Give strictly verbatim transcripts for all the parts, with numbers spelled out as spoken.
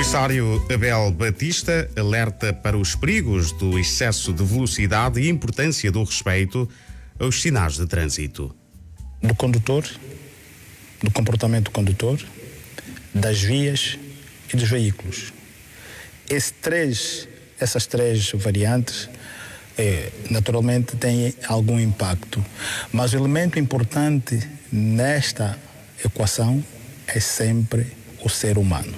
Comissário Abel Batista alerta para os perigos do excesso de velocidade e a importância do respeito aos sinais de trânsito. Do condutor, do comportamento do condutor, das vias e dos veículos. Esse três, essas três variantes é, naturalmente têm algum impacto, mas o elemento importante nesta equação é sempre o ser humano.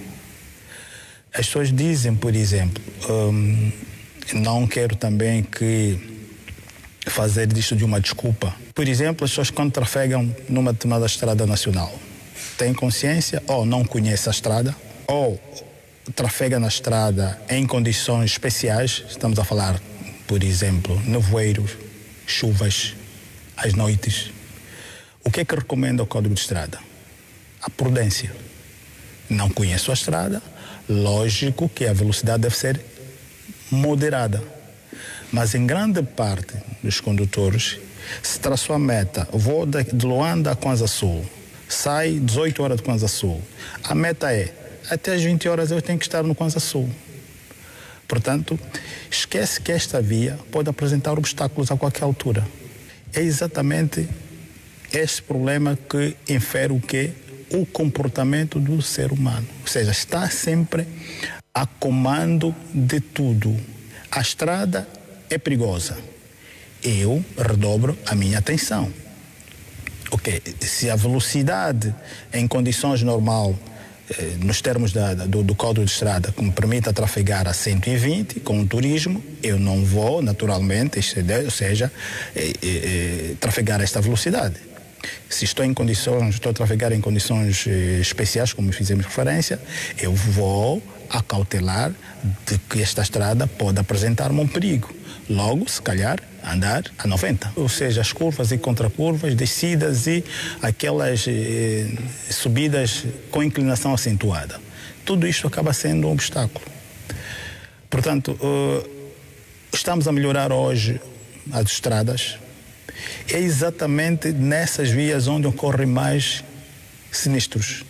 As pessoas dizem, por exemplo, hum, não quero também que fazer disto de uma desculpa. Por exemplo, as pessoas quando trafegam numa determinada estrada nacional, têm consciência ou não conhecem a estrada, ou trafega na estrada em condições especiais, estamos a falar, por exemplo, nevoeiros, chuvas, às noites. O que é que recomenda o Código de Estrada? A prudência. Não conheço a estrada, lógico que a velocidade deve ser moderada. Mas em grande parte dos condutores, se traçou a meta, vou de Luanda a Kwanza Sul, sai dezoito horas de Kwanza Sul. A meta é, até às vinte horas eu tenho que estar no Kwanza Sul. Portanto, esquece que esta via pode apresentar obstáculos a qualquer altura. É exatamente este problema que infere o quê? O comportamento do ser humano. Ou seja, está sempre a comando de tudo. A estrada é perigosa. Eu redobro a minha atenção. Ok, se a velocidade em condições normais, eh, nos termos da, do, do Código de Estrada, que me permita trafegar a cento e vinte com o turismo, eu não vou naturalmente exceder, ou seja, eh, eh, trafegar esta velocidade. Se estou em condições, estou a trafegar em condições eh, especiais, como fizemos referência, eu vou acautelar de que esta estrada pode apresentar-me um perigo. Logo, se calhar, andar a noventa. Ou seja, as curvas e contracurvas, descidas e aquelas eh, subidas com inclinação acentuada. Tudo isto acaba sendo um obstáculo. Portanto, eh, estamos a melhorar hoje as estradas. É exatamente nessas vias onde ocorrem mais sinistros.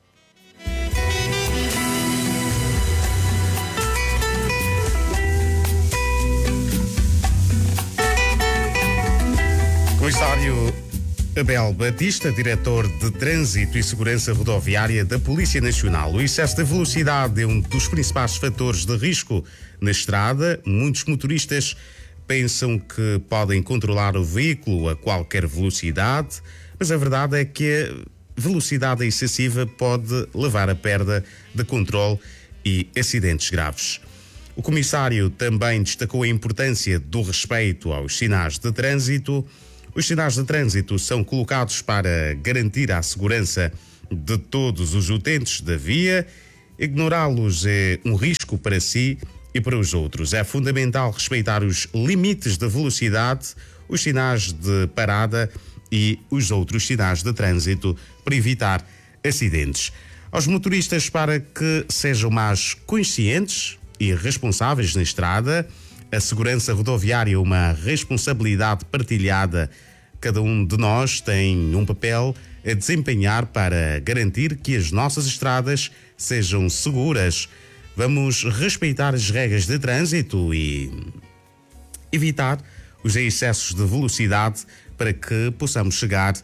Comissário Abel Batista, diretor de Trânsito e Segurança Rodoviária da Polícia Nacional. O excesso de velocidade é um dos principais fatores de risco na estrada. Muitos motoristas pensam que podem controlar o veículo a qualquer velocidade, mas a verdade é que a velocidade excessiva pode levar à perda de controle e acidentes graves. O comissário também destacou a importância do respeito aos sinais de trânsito. Os sinais de trânsito são colocados para garantir a segurança de todos os utentes da via. Ignorá-los é um risco para si e para os outros. É fundamental respeitar os limites de velocidade, os sinais de parada e os outros sinais de trânsito para evitar acidentes. Aos motoristas, para que sejam mais conscientes e responsáveis na estrada, a segurança rodoviária é uma responsabilidade partilhada. Cada um de nós tem um papel a desempenhar para garantir que as nossas estradas sejam seguras. Vamos respeitar as regras de trânsito e evitar os excessos de velocidade para que possamos chegar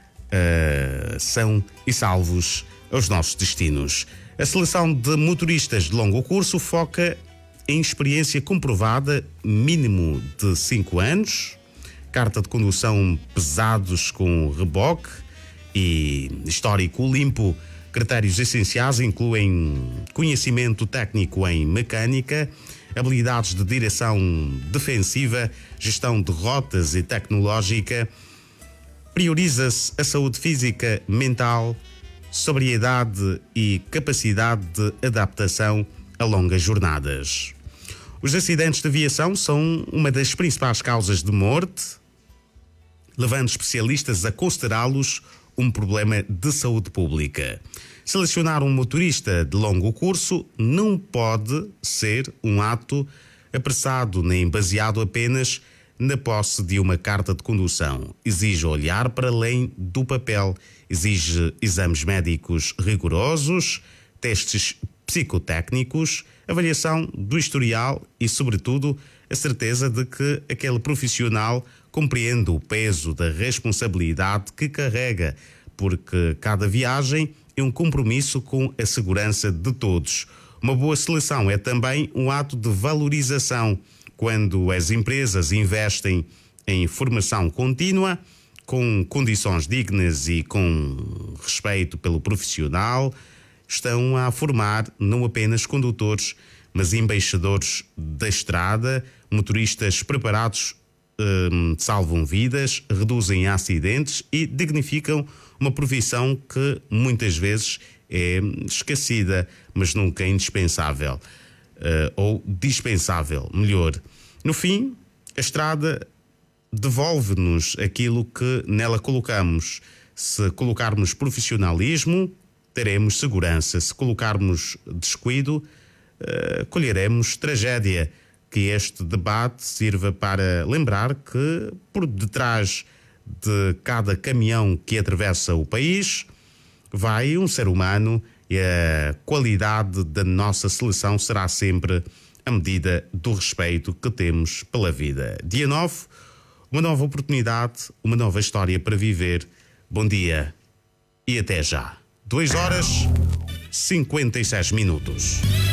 uh, são e salvos aos nossos destinos. A seleção de motoristas de longo curso foca em experiência comprovada, mínimo de cinco anos, carta de condução pesados com reboque e histórico limpo. Critérios essenciais incluem conhecimento técnico em mecânica, habilidades de direção defensiva, gestão de rotas e tecnológica. Prioriza-se a saúde física, mental, sobriedade e capacidade de adaptação a longas jornadas. Os acidentes de aviação são uma das principais causas de morte, levando especialistas a considerá-los um problema de saúde pública. Selecionar um motorista de longo curso não pode ser um ato apressado nem baseado apenas na posse de uma carta de condução. Exige olhar para além do papel, exige exames médicos rigorosos, testes psicotécnicos, avaliação do historial e, sobretudo, a certeza de que aquele profissional compreende o peso da responsabilidade que carrega, porque cada viagem é um compromisso com a segurança de todos. Uma boa seleção é também um ato de valorização. Quando as empresas investem em formação contínua, com condições dignas e com respeito pelo profissional, estão a formar não apenas condutores, mas embaixadores da estrada, motoristas preparados, hum, salvam vidas, reduzem acidentes e dignificam uma profissão que muitas vezes é esquecida, mas nunca indispensável, uh, ou dispensável, melhor. No fim, a estrada devolve-nos aquilo que nela colocamos. Se colocarmos profissionalismo, teremos segurança. Se colocarmos descuido, uh, colheremos tragédia. Que este debate sirva para lembrar que por detrás de cada caminhão que atravessa o país vai um ser humano, e a qualidade da nossa seleção será sempre a medida do respeito que temos pela vida. Dia nove, uma nova oportunidade, uma nova história para viver. Bom dia e até já. duas horas e cinquenta e seis minutos.